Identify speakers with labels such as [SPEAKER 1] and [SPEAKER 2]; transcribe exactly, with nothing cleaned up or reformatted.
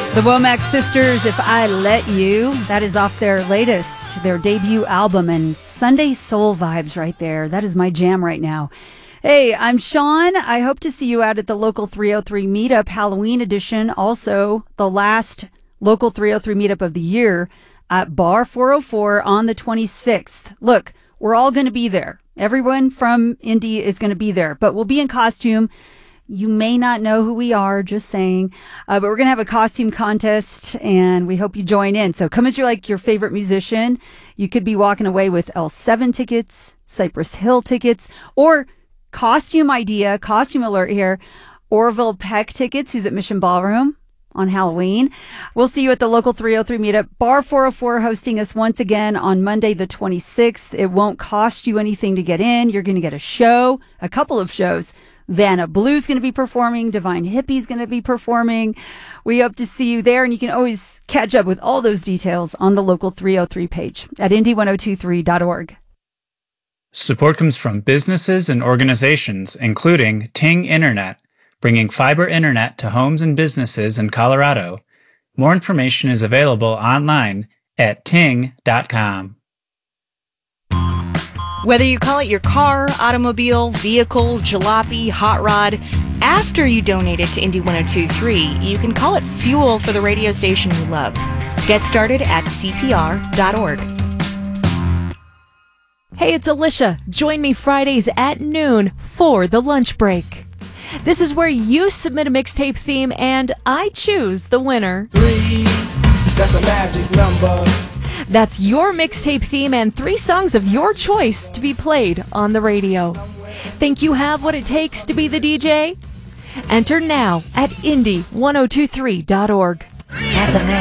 [SPEAKER 1] The Womack Sisters, If I Let You, that is off their latest, their debut album, and Sunday Soul vibes right there. That is my jam right now. Hey, I'm Sean. I hope to see you out at the Local three oh three Meetup Halloween edition. Also, the last Local three oh three Meetup of the year at Bar four oh four on the twenty-sixth. Look, we're all going to be there. Everyone from Indy is going to be there, but we'll be in costume. You may not know who we are, just saying. Uh, but we're going to have a costume contest, and we hope you join in. So come as you're like your favorite musician. You could be walking away with L seven tickets, Cypress Hill tickets, or costume idea, costume alert here, Orville Peck tickets, who's at Mission Ballroom on Halloween. We'll see you at the Local three oh three Meetup. Bar four oh four hosting us once again on Monday the twenty-sixth. It won't cost you anything to get in. You're going to get a show, a couple of shows. Vanna Blue's going to be performing. Divine Hippie's going to be performing. We hope to see you there, and you can always catch up with all those details on the Local three oh three page at indy ten twenty-three dot org.
[SPEAKER 2] Support comes from businesses and organizations, including Ting Internet, bringing fiber internet to homes and businesses in Colorado. More information is available online at ting dot com.
[SPEAKER 3] Whether you call it your car, automobile, vehicle, jalopy, hot rod, after you donate it to Indy ten twenty-three, you can call it fuel for the radio station you love. Get started at c p r dot org.
[SPEAKER 4] Hey, it's Alicia. Join me Fridays at noon for the lunch break. This is where you submit a mixtape theme and I choose the winner.
[SPEAKER 5] Three, that's a magic number.
[SPEAKER 4] That's your mixtape theme and three songs of your choice to be played on the radio. Think you have what it takes to be the D J? Enter now at indy ten twenty-three dot org.
[SPEAKER 3] That's a